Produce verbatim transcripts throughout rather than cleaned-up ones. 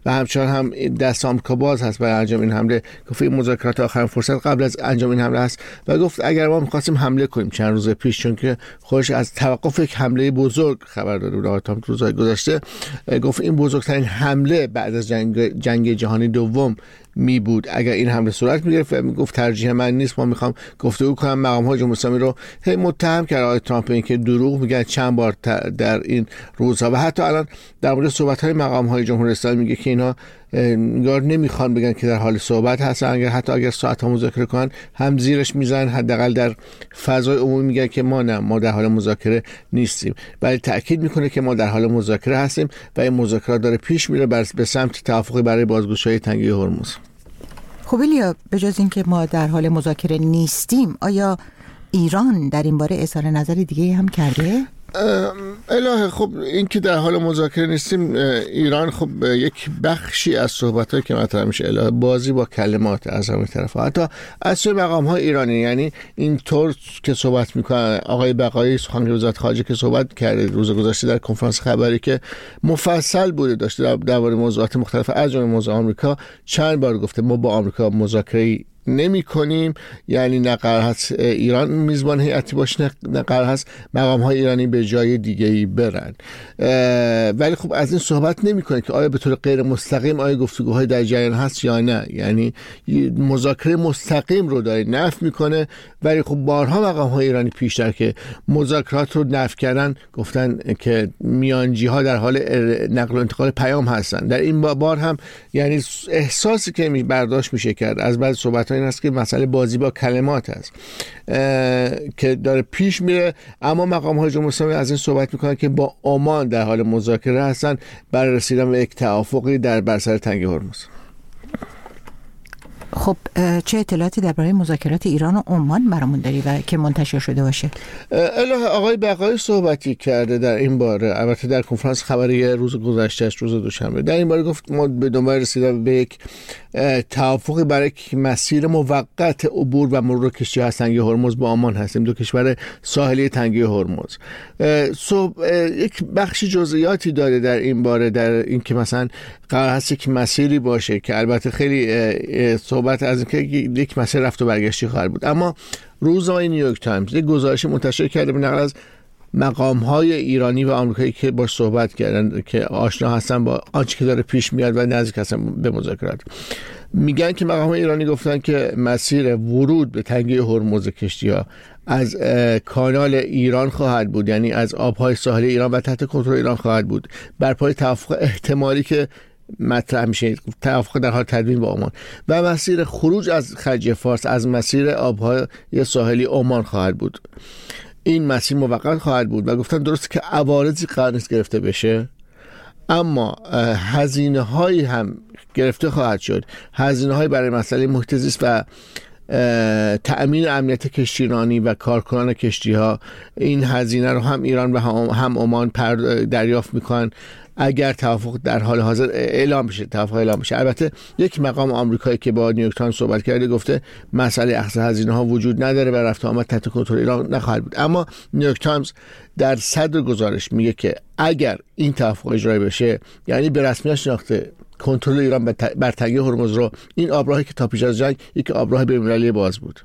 و همچنان هم دست آمریکا باز هست برای انجام این حمله. گفت این مذاکرات آخرین فرصت قبل از انجام این حمله است و گفت اگر ما می‌خواستیم حمله کنیم چند روز پیش، چون که خودش از توقف یک حمله بزرگ خبر داده بود تا روزهای گذشته، گفت این بزرگترین حمله بعد از جنگ جنگ جهانی دوم می بود اگر این حمله صورت می‌گرفت. و میگفت ترجیح من نیست، ما میخوام گفتگو کنم. مقام‌های جمهوری اسلامی رو هی متهم کرد آقای ترامپ این که دروغ میگن چند بار در این روزها و حتی الان در مورد صحبت‌های مقام‌های جمهوری اسلامی میگه که اینا انگار نمیخوان بگن که در حال صحبت هستن، اگر حتی اگر ساعت‌ها مذاکره کنن هم زیرش میزنن، حداقل در فضای عمومی میگن که ما نه، ما در حال مذاکره نیستیم. ولی تاکید میکنه که ما در حال مذاکره هستیم و این مذاکرات داره پیش میره به سمت توافقی برای بازگشایی تنگه هرمز. خب ایلیا، به جز این که ما در حال مذاکره نیستیم، آیا ایران در این باره اظهار نظر دیگه هم کرده؟ الهه خب این که در حال مذاکره نیستیم، ایران خب یک بخشی از صحبت‌هایی که مطرح میشه الهه بازی با کلمات از همین طرف، حتی از سوی مقام‌های ایرانی، یعنی این طور که صحبت میکنن آقای بقایی سخنگوی وزارت خارجه که صحبت کرده روز گذشته در کنفرانس خبری که مفصل بوده داشته درباره موضوعات مختلف از جمله موضوع آمریکا، چند بار گفته ما با آمریکا مذاکره نمی کنیم، یعنی نه قرار هست ایران میزبان هیئتی باشه، نه قرار هست مقام های ایرانی به جای دیگه ای برن. ولی خب از این صحبت نمی کنه که آیا به طور غیر مستقیم آیا گفتگوهای در جریان هست یا نه، یعنی مذاکره مستقیم رو داره نفی میکنه. ولی خب بارها مقام های ایرانی پیشتر که مذاکرات رو نفی کردن گفتن که میانجی ها در حال نقل و انتقال پیام هستن. در این بار هم یعنی احساسی که برداشت میشه کرد از بعضی صحبت این است که مسئله بازی با کلمات است که داره پیش میره، اما مقام های جمهوری اسلامی از این صحبت میکنن که با عمان در حال مذاکره هستن برای رسیدن به یک توافقی در بر سر تنگه هرمز. خب چه اطلاعاتی درباره مذاکرات ایران و عمان برامون داری و که منتشر شده باشه؟ الهه آقای بقایی صحبتی کرده در این باره، البته در کنفرانس خبری روز گذشته روز دوشنبه، در این باره گفت ما به دنبال رسیدن به یک توافقی برای مسیر موقت عبور و مرور کشتی از تنگه هرمز با عمان هستیم، دو کشور ساحلی تنگه هرمز. یک بخشی جزئیاتی داره در این باره، در این که مثلا قرار هست یک مسیری باشه که البته خیلی صحبت از این که یک مسیر رفت و برگشتی خواهد بود، اما روزنامه نیویورک تایمز یک گزارشی منتشر کرده به نقل از مقام‌های ایرانی و آمریکایی که باش صحبت کردن که آشنا هستن با آنچه که داره پیش میاد و نزدیک هستن به مذاکرات. میگن که مقام‌های ایرانی گفتن که مسیر ورود به تنگه هرمز کشتی‌ها از کانال ایران خواهد بود، یعنی از آب‌های ساحلی ایران و تحت کنترل ایران خواهد بود، بر پای توافق احتمالی که مطرح میشه، توافق در حال تدوین با عمان، و مسیر خروج از خلیج فارس از مسیر آب‌های ساحلی عمان خواهد بود. این مسیر موقت خواهد بود و گفتن درسته که عوارضی قرار نیست گرفته بشه، اما هزینه هایی هم گرفته خواهد شد، هزینه هایی برای مسئله محیط زیست و تأمین امنیت کشتیرانی و کارکنان کشتی ها. این هزینه رو هم ایران و هم عمان دریافت میکنن اگر توافق در حال حاضر اعلام بشه، توافق اعلام بشه. البته یک مقام آمریکایی که با نیویورک تایمز صحبت کرده گفته مسئله اخذ هزینه ها وجود نداره و رفت آمد تحت کنترل ایران نخواهد بود. اما نیویورک تایمز در صدر گزارش میگه که اگر این توافق اجرایی بشه، یعنی به رسمیت شناخته کنترل ایران بر تنگه هرمز رو، این آبراهی که تا پیش از جنگ یک آبراه بین‌المللی باز بود.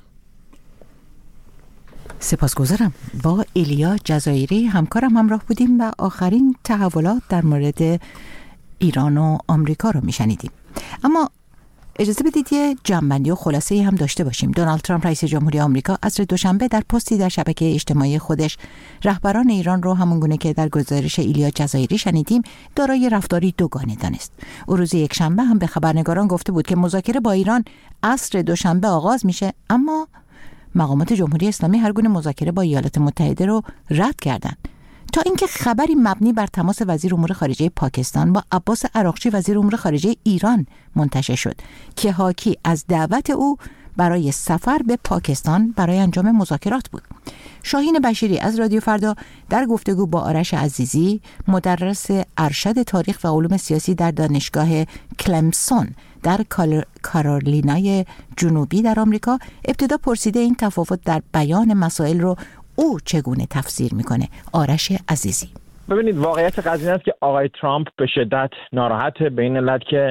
سپاسگزارم. با ایلیا جزایری همکارم همراه بودیم و آخرین تحولات در مورد ایران و آمریکا رو میشنیدیم. اما اجازه بدید یه جمع‌بندی و خلاصه‌ای هم داشته باشیم. دونالد ترامپ رئیس جمهوری آمریکا عصر دوشنبه در پستی در شبکه اجتماعی خودش رهبران ایران رو همونگونه که در گزارش ایلیا جزایری شنیدیم دارای رفتاری دوگانه دانست. او روز یکشنبه هم به خبرنگاران گفته بود که مذاکره با ایران عصر دوشنبه آغاز میشه، اما مقامات جمهوری اسلامی هر گونه مذاکره با ایالات متحده رو رد کردند، تا اینکه خبری مبنی بر تماس وزیر امور خارجه پاکستان با عباس عراقچی وزیر امور خارجه ایران منتشر شد که حاکی از دعوت او برای سفر به پاکستان برای انجام مذاکرات بود. شاهین بشیری از رادیو فردا در گفتگو با آرش عزیزی، مدرس ارشد تاریخ و علوم سیاسی در دانشگاه کلمسون در کارولینای جنوبی در آمریکا، ابتدا پرسیده این تفاوت در بیان مسائل رو او چگونه تفسیر میکنه. آرش عزیزی: ببینید، واقعیت قضیه است که آقای ترامپ به شدت ناراحت به این علت که